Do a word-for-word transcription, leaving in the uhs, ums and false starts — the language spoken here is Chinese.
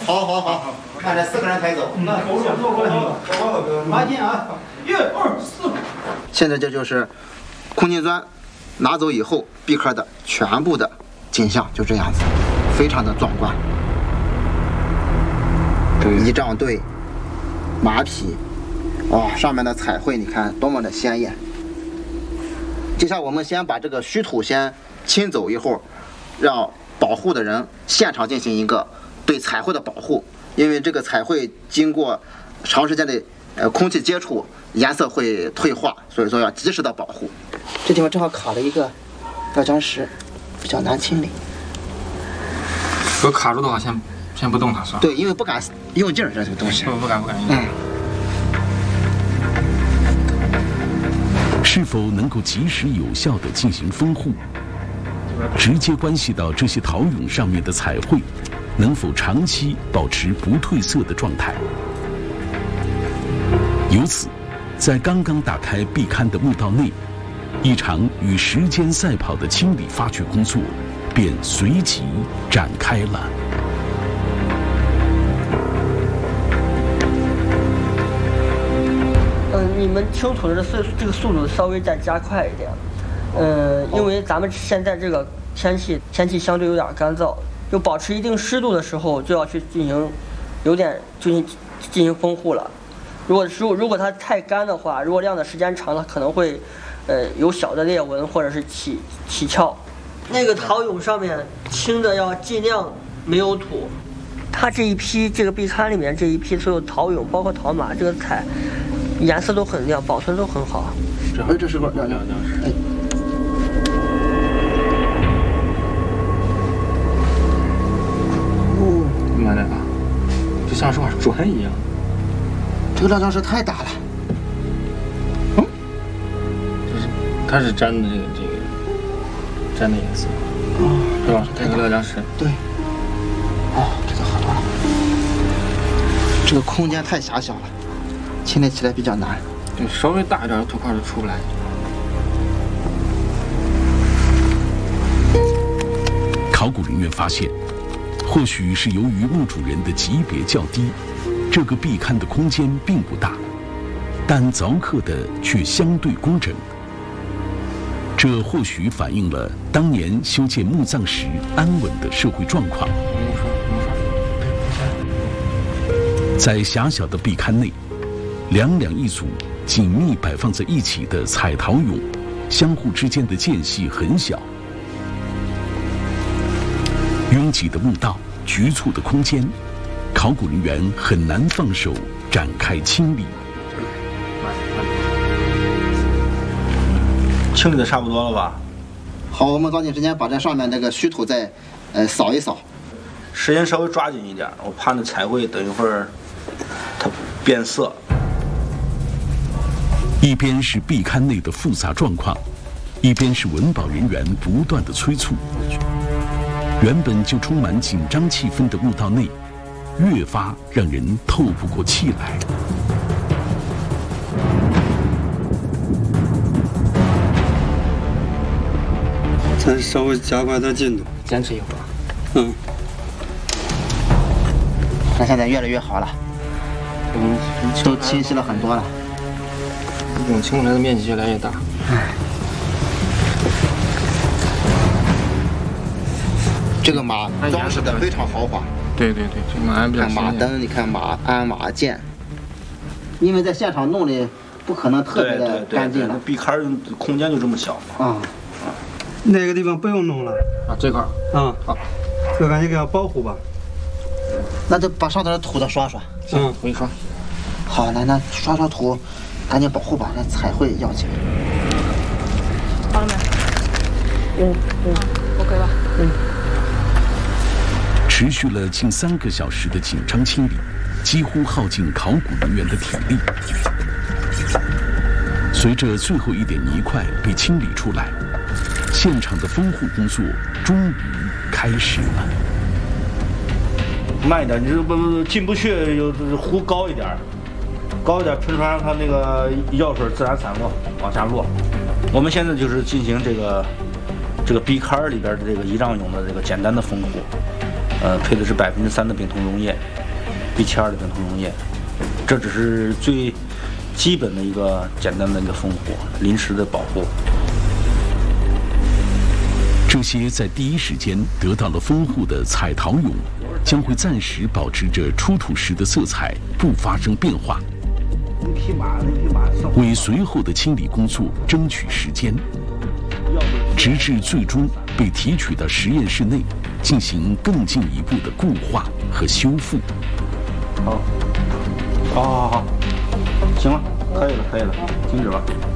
好，好，好，把这四个人抬走。 那走走走过来，马进啊！一二四。 现在这就是空心砖拿走以后壁龛的全部的景象，就这样子，非常的壮观。仪仗队、马匹，哇，上面的彩绘你看多么的鲜艳。接下来我们先把这个虚土先清走一会儿，让保护的人现场进行一个对彩绘的保护，因为这个彩绘经过长时间的呃空气接触，颜色会退化，所以说要及时的保护。这地方正好卡了一个料浆石，比较难清理。 如果卡住的话，先先不动它，是吧？ 对，因为不敢用劲儿，这个东西。 不不敢不敢用。 嗯。 是否能够及时有效地进行封护，直接关系到这些陶俑上面的彩绘能否长期保持不褪色的状态。由此，在刚刚打开壁龛的墓道内，一场与时间赛跑的清理发掘工作便随即展开了。 嗯，你们清土的速这个速度稍微再加快一点，嗯，因为咱们现在这个天气天气相对有点干燥，就保持一定湿度的时候就要去进行有点进行进行封护了。如果如如果它太干的话，如果晾的时间长了，可能会呃有小的裂纹或者是起起翘。那个陶俑上面清的要尽量没有土。它这一批这个壁龛里面这一批所有陶俑，包括陶马这个彩。颜色都很亮，保存都很好。 哎，这是个亮亮石。哎， 哦，你看这个，就像是块砖一样。 这个亮浆石太大了。嗯， 这是它是粘的这个这个粘的颜色。 哦， 是吧？这个亮浆石。 对。哦，这就好多了。这个空间太狭小了。清理起来比较难， 对，稍微大一点的土块就出不来。 考古人员发现，或许是由于墓主人的级别较低，这个壁龛的空间并不大，但凿刻的却相对工整。这或许反映了当年修建墓葬时安稳的社会状况。在狭小的壁龛内，两两一组紧密摆放在一起的彩陶俑，相互之间的间隙很小。拥挤的墓道，局促的空间，考古人员很难放手展开清理。 清理的差不多了吧？ 好，我们抓紧时间把这上面那个虚土再呃扫一扫。 时间稍微抓紧一点，我怕那彩绘等一会儿它变色。 一边是壁龛内的复杂状况，一边是文保人员不断的催促。原本就充满紧张气氛的墓道内，越发让人透不过气来。 咱稍微加快点进度， 坚持一会儿。 嗯。 那现在越来越好了， 嗯， 都清晰了很多了。 这种清出来的面积越来越大。 这个马装饰的非常豪华。 对对对，这个马鞍比较看马灯，你看马鞍、马剑，因为在现场弄的不可能特别的干净了。 壁龛空间就这么小嘛。 啊。 那个地方不用弄了。 啊，这块。 啊。好。这个赶紧给它保护吧。 那就把上头的土都刷刷。 嗯，我一刷。 好，来，那刷刷土。赶紧保护吧，那彩绘要紧。 好了没？嗯嗯 ，OK 吧？嗯。 持续了近三个小时的紧张清理，几乎耗尽考古人员的体力。随着最后一点泥块被清理出来，现场的封护工作终于开始了。 慢一点，你这不不进不去，有壶高一点。高一点喷出来，让它那个药水自然散落，往下落。我们现在就是进行这个这个壁龛里边的这个仪仗俑的这个简单的封护。 呃，配的是百分之三的丙酮溶液，一千二的丙酮溶液。这只是最基本的一个简单的一个封护，临时的保护。 这些在第一时间得到了封护的彩陶俑，将会暂时保持着出土时的色彩不发生变化，为随后的清理工作争取时间，直至最终被提取到实验室内，进行更进一步的固化和修复。 好，好，好，好，行了，可以了，可以了，停止吧。